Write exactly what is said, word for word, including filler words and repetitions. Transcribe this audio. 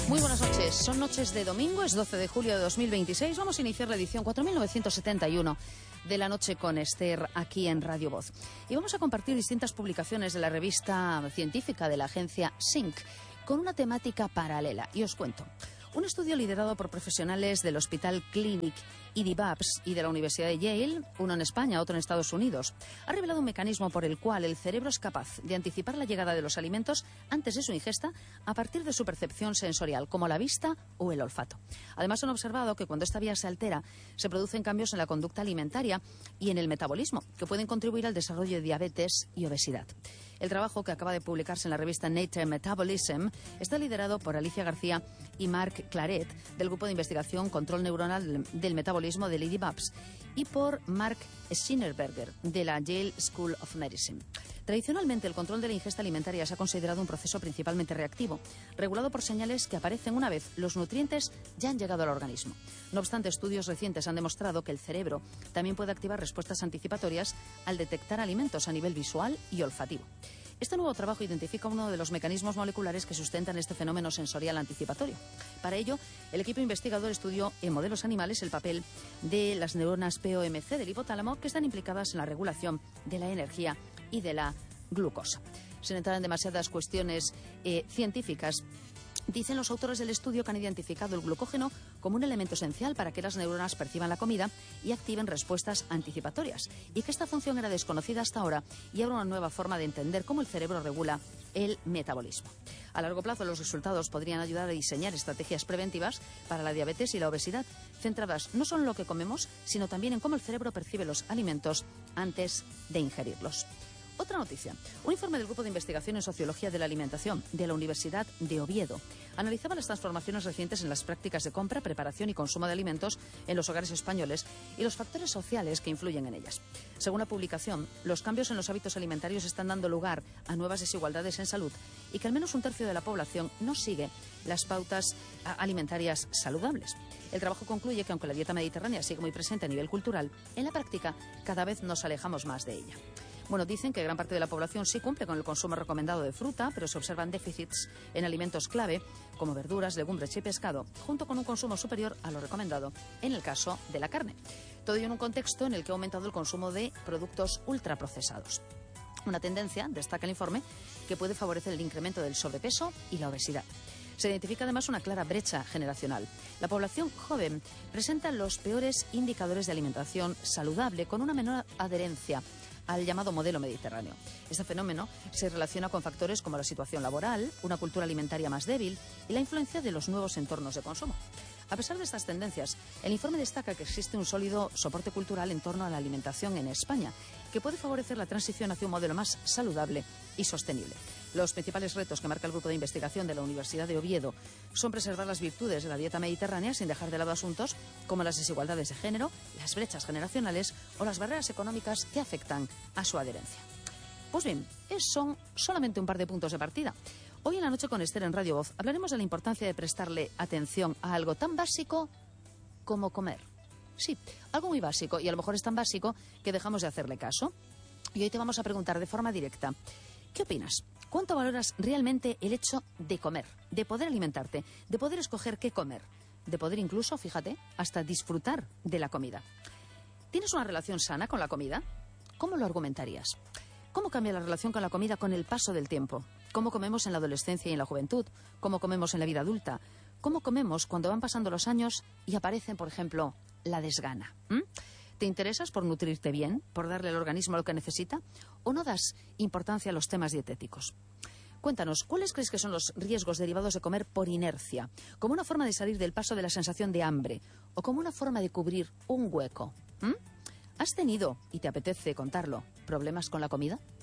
Muy buenas noches, son noches de domingo, es doce de julio de dos mil veintiséis. Vamos a iniciar la edición cuatro mil novecientos setenta y uno de La Noche con Esther aquí en Radio Voz. Y vamos a compartir distintas publicaciones de la revista científica de la agencia Sync con una temática paralela. Y os cuento. Un estudio liderado por profesionales del Hospital Clínic y D I y de la Universidad de Yale, uno en España, otro en Estados Unidos, ha revelado un mecanismo por el cual el cerebro es capaz de anticipar la llegada de los alimentos antes de su ingesta a partir de su percepción sensorial, como la vista o el olfato. Además, han observado que cuando esta vía se altera, se producen cambios en la conducta alimentaria y en el metabolismo, que pueden contribuir al desarrollo de diabetes y obesidad. El trabajo, que acaba de publicarse en la revista Nature Metabolism, está liderado por Alicia García y Marc Claret, del Grupo de Investigación Control Neuronal del Metabolismo de Lady Babs, y por Mark Schienerberger, de la Yale School of Medicine. Tradicionalmente, el control de la ingesta alimentaria se ha considerado un proceso principalmente reactivo, regulado por señales que aparecen una vez los nutrientes ya han llegado al organismo. No obstante, estudios recientes han demostrado que el cerebro también puede activar respuestas anticipatorias al detectar alimentos a nivel visual y olfativo. Este nuevo trabajo identifica uno de los mecanismos moleculares que sustentan este fenómeno sensorial anticipatorio. Para ello, el equipo investigador estudió en modelos animales el papel de las neuronas P O M C del hipotálamo, que están implicadas en la regulación de la energía y de la glucosa. Sin entrar en demasiadas cuestiones eh, científicas, dicen los autores del estudio que han identificado el glucógeno como un elemento esencial para que las neuronas perciban la comida y activen respuestas anticipatorias, y que esta función era desconocida hasta ahora y abre una nueva forma de entender cómo el cerebro regula el metabolismo. A largo plazo, los resultados podrían ayudar a diseñar estrategias preventivas para la diabetes y la obesidad, centradas no solo en lo que comemos, sino también en cómo el cerebro percibe los alimentos antes de ingerirlos. Otra noticia. Un informe del Grupo de Investigación en Sociología de la Alimentación de la Universidad de Oviedo analizaba las transformaciones recientes en las prácticas de compra, preparación y consumo de alimentos en los hogares españoles y los factores sociales que influyen en ellas. Según la publicación, los cambios en los hábitos alimentarios están dando lugar a nuevas desigualdades en salud y que al menos un tercio de la población no sigue las pautas alimentarias saludables. El trabajo concluye que aunque la dieta mediterránea sigue muy presente a nivel cultural, en la práctica cada vez nos alejamos más de ella. Bueno, dicen que gran parte de la población sí cumple con el consumo recomendado de fruta, pero se observan déficits en alimentos clave como verduras, legumbres y pescado, junto con un consumo superior a lo recomendado en el caso de la carne. Todo ello en un contexto en el que ha aumentado el consumo de productos ultraprocesados. Una tendencia, destaca el informe, que puede favorecer el incremento del sobrepeso y la obesidad. Se identifica además una clara brecha generacional. La población joven presenta los peores indicadores de alimentación saludable, con una menor adherencia al llamado modelo mediterráneo. Este fenómeno se relaciona con factores como la situación laboral, una cultura alimentaria más débil y la influencia de los nuevos entornos de consumo. A pesar de estas tendencias, el informe destaca que existe un sólido soporte cultural en torno a la alimentación en España, que puede favorecer la transición hacia un modelo más saludable y sostenible. Los principales retos que marca el grupo de investigación de la Universidad de Oviedo son preservar las virtudes de la dieta mediterránea sin dejar de lado asuntos como las desigualdades de género, las brechas generacionales o las barreras económicas que afectan a su adherencia. Pues bien, son solamente un par de puntos de partida. Hoy en La Noche con Esther en Radio Voz hablaremos de la importancia de prestarle atención a algo tan básico como comer. Sí, algo muy básico, y a lo mejor es tan básico que dejamos de hacerle caso. Y hoy te vamos a preguntar de forma directa, ¿qué opinas? ¿Cuánto valoras realmente el hecho de comer, de poder alimentarte, de poder escoger qué comer, de poder incluso, fíjate, hasta disfrutar de la comida? ¿Tienes una relación sana con la comida? ¿Cómo lo argumentarías? ¿Cómo cambia la relación con la comida con el paso del tiempo? ¿Cómo comemos en la adolescencia y en la juventud? ¿Cómo comemos en la vida adulta? ¿Cómo comemos cuando van pasando los años y aparecen, por ejemplo, la desgana? ¿Mm? ¿Te interesas por nutrirte bien, por darle al organismo lo que necesita? ¿O no das importancia a los temas dietéticos? Cuéntanos, ¿cuáles crees que son los riesgos derivados de comer por inercia? ¿Como una forma de salir del paso de la sensación de hambre? ¿O como una forma de cubrir un hueco? ¿Mm? ¿Has tenido, y te apetece contarlo, problemas con la comida?